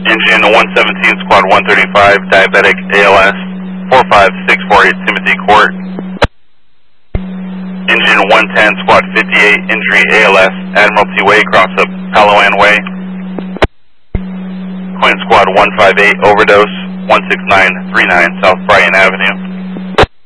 Engine 117, Squad 135, diabetic, ALS, 45648 Timothy Court. Engine 110, Squad 58, injury, ALS, Admiralty Way, cross up Palawan Way. Quint Squad 158, overdose, 16939 South Bryan Avenue.